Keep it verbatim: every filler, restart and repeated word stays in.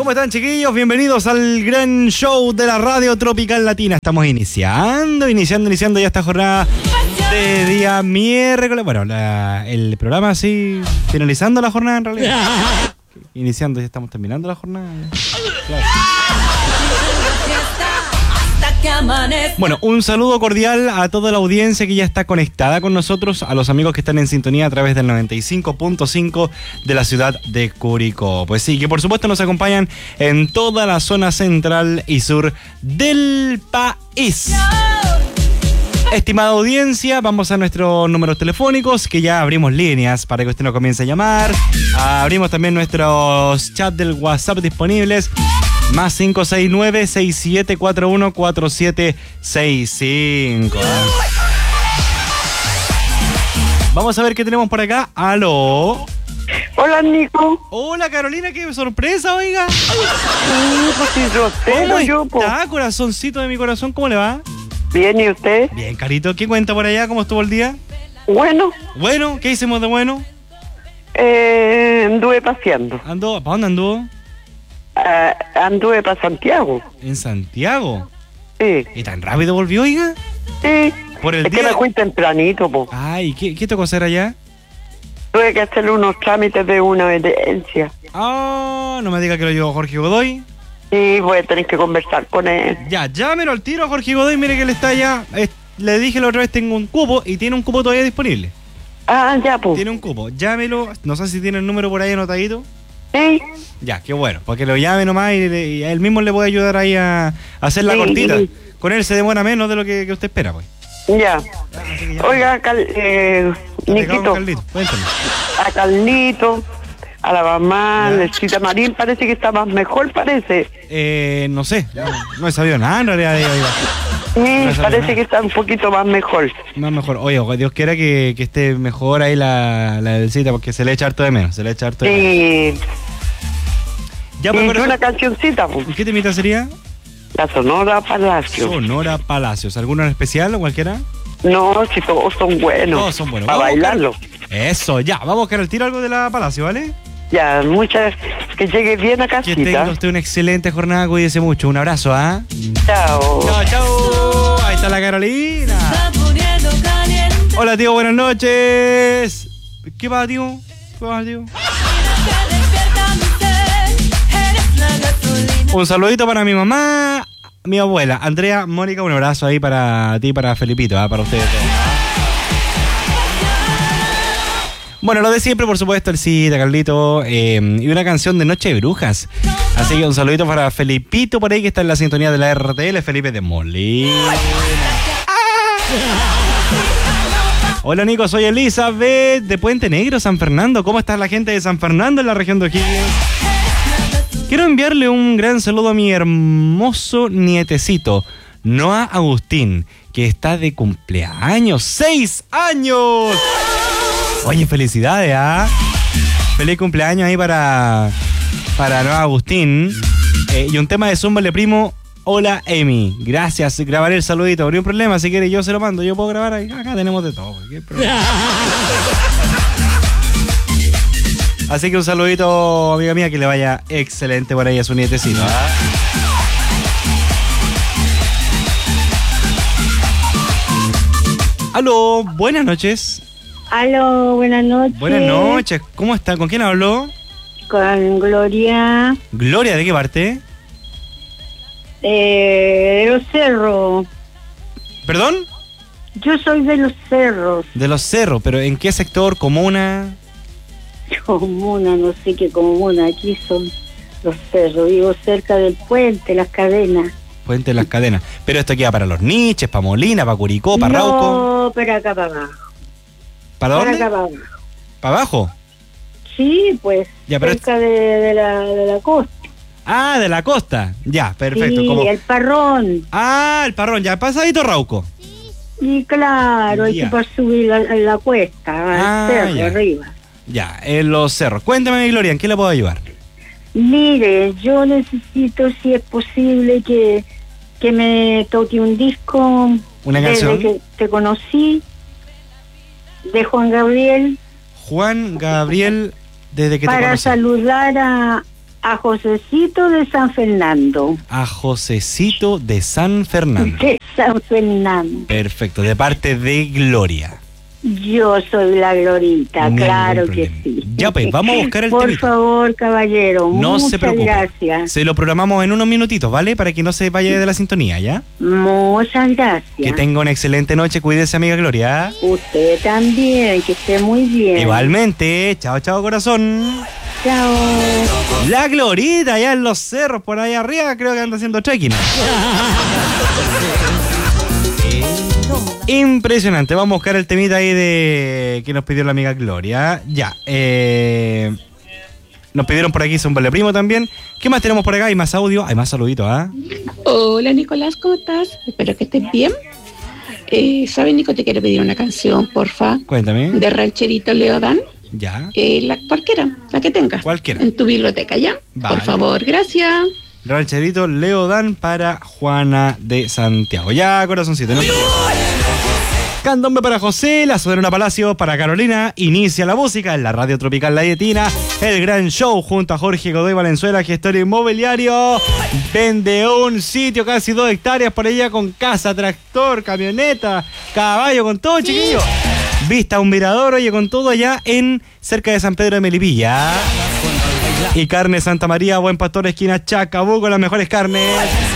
¿Cómo están, chiquillos? Bienvenidos al gran show de la Radio Tropical Latina. Estamos iniciando, iniciando, iniciando ya esta jornada de día miércoles. Bueno, la, el programa así, finalizando la jornada en realidad. Iniciando, ya estamos terminando la jornada. Claro. Bueno, un saludo cordial a toda la audiencia que ya está conectada con nosotros, a los amigos que están en sintonía a través del noventa y cinco punto cinco de la ciudad de Curicó. Pues sí, que por supuesto nos acompañan en toda la zona central y sur del país. Estimada audiencia, vamos a nuestros números telefónicos, que ya abrimos líneas para que usted nos comience a llamar. Abrimos también nuestros chats del WhatsApp disponibles. Más cinco seis nueve, seis siete cuatro uno, cuatro siete seis cinco. Vamos a ver qué tenemos por acá. Aló. Hola, Nico. Hola, Carolina, qué sorpresa, oiga. Sí, pues sí, yo ¿Cómo yo, po. está, corazoncito de mi corazón? ¿Cómo le va? Bien, ¿y usted? Bien, carito. ¿Qué cuenta por allá? ¿Cómo estuvo el día? Bueno, Bueno, ¿qué hicimos de bueno? eh, anduve paseando. ¿Andó? ¿Para dónde anduvo? Ah, anduve para Santiago. ¿En Santiago? Sí, ¿Y tan rápido volvió, oiga? sí. Por el es día- que me fui tempranito, po. Ay, ¿qué, qué tocó hacer allá? Tuve que hacerle unos trámites de una evidencia. Ah, no me diga que lo llevó Jorge Godoy. Sí, voy a tener que conversar con él. Ya, llámelo al tiro a Jorge Godoy, mire que él está allá. Eh, le dije la otra vez, tengo un cupo y tiene un cupo todavía disponible. Ah, ya, po. Tiene un cupo, llámelo, no sé si tiene el número por ahí anotadito. Sí, Ya, qué bueno, porque lo llame nomás y, le- y él mismo le puede ayudar ahí a, a hacer la Sí, cortita. sí. Con él se demora menos de lo que, que usted espera, pues. ya. Así que ya. Oiga, Cal- eh, Te cago, Niquito, Carlito, cuéntame. a Carlito, a la mamá, Ya. la Cita Marín, parece que está más mejor, parece. Eh, no sé, no, no he sabido nada en realidad de oiga. Sí, No sabía parece nada. que está un poquito más mejor. Más mejor. Oye, ojalá Dios quiera que, que esté mejor ahí la, la del cita, porque se le echa harto de menos, se le echa harto de menos. Sí, Ya, y pues, corazón, una cancioncita, pues. ¿qué temita sería? La Sonora Palacio. Sonora Palacios. ¿Alguno en especial o cualquiera? No, si todos son buenos. Todos son buenos. Para Vamos a buscar- bailarlo. Eso, ya. Vamos a buscar el tiro algo de la Palacio, ¿vale? Ya, muchas. Que llegue bien a Que tenga casita. usted una excelente jornada, cuídese mucho. Un abrazo, ¿ah? Chao. Chao, chao. Ahí está la Carolina. Hola, tío, buenas noches. ¿Qué pasa, tío? ¿Qué pasa, tío? Un saludito para mi mamá, mi abuela, Andrea, Mónica, un abrazo ahí para ti, para Felipito, ¿ah? Para ustedes todos. Bueno, lo de siempre, por supuesto, el cita, Carlito, eh, y una canción de Noche de Brujas. Así que un saludito para Felipito por ahí, que está en la sintonía de la R T L, Felipe de Molina. Hola, Nico, soy Elizabeth de Puente Negro, San Fernando. ¿Cómo está la gente de San Fernando en la región de O'Higgins? Quiero enviarle un gran saludo a mi hermoso nietecito, Noah Agustín, que está de cumpleaños. ¡Seis años! Oye, felicidades, ¿ah? Feliz cumpleaños ahí para, para Noah Agustín. Eh, y un tema de Zumba Le Primo. Hola, Emi. Gracias. Grabaré el saludito. Habría un problema. Si quiere, yo se lo mando. Yo puedo grabar ahí. Acá tenemos de todo. ¿Qué problema? Así que un saludito, amiga mía, que le vaya excelente por ahí a su nietecito. ¿Ah? Aló, buenas noches. Aló, buenas noches. Buenas noches. ¿Cómo está? ¿Con quién habló? Con Gloria, Gloria, ¿de qué parte? eh, de los cerros. ¿Perdón? Yo soy de los cerros, De los cerros, pero ¿en qué sector? ¿Comuna? comuna, no sé qué comuna, aquí son los cerros, vivo cerca del puente, las cadenas. Puente de las Cadenas. Pero esto queda para los Niches, para Molina, para Curicó, para Rauco. No, pero acá para abajo. ¿Para Para dónde? acá para abajo. ¿Para abajo? Sí, pues, Ya, pero cerca de, de, la, de la costa. Ah, de la costa. Ya, perfecto. Sí, Como- el Parrón. Ah, el Parrón, ya, pasadito Rauco. Y claro, hay Ya. que para subir la, la cuesta, Ah, al cerro, ya. arriba. Ya, en los cerros. Cuéntame, Gloria, ¿en qué le puedo ayudar? Mire, yo necesito, si es posible, que, que me toque un disco. ¿Una desde canción? que te conocí, de Juan Gabriel, Juan Gabriel, desde que te para conocí. saludar a, A Josecito de San Fernando. A Josecito de San Fernando. De San Fernando. Perfecto, de parte de Gloria. Yo soy la Glorita, Ningún claro problema. que sí. Ya pues, vamos a buscar el Por temita. favor, caballero, No muchas se preocupe. gracias. Se lo programamos en unos minutitos, ¿vale? Para que no se vaya de la sintonía, ¿ya? Muchas gracias. Que tenga una excelente noche, cuídese, amiga Gloria. Usted también, que esté muy bien. Igualmente, chao, chao, corazón. Chao. La Glorita, allá en los cerros, por ahí arriba, creo que anda haciendo trekking. Impresionante, vamos a buscar el temita ahí de que nos pidió la amiga Gloria. Ya, eh... nos pidieron por aquí un Vale Primo también. ¿Qué más tenemos por acá? Hay más audio, hay más saluditos, ¿ah? ¿eh? Hola Nicolás, ¿cómo estás? Espero que estés bien. Eh, ¿Sabes, Nico? Te quiero pedir una canción, porfa. Cuéntame. De Rancherito Leodán. Ya. Eh, la cualquiera, la que tengas. Cualquiera. En tu biblioteca, ¿ya? Vale. Por favor, gracias. Rancherito Leodán para Juana de Santiago. Ya, corazoncito, ¿no? Candombe para José, la Soberana Palacio para Carolina. Inicia la música en la Radio Tropical La Yetina. El gran show junto a Jorge Godoy Valenzuela, gestor inmobiliario. Vende un sitio, casi dos hectáreas por allá, con casa, tractor, camioneta, caballo, con todo, chiquillo. Vista un mirador, oye, con todo allá en cerca de San Pedro de Melipilla. Y carne Santa María, Buen Pastor, esquina Chacabuco, las mejores carnes.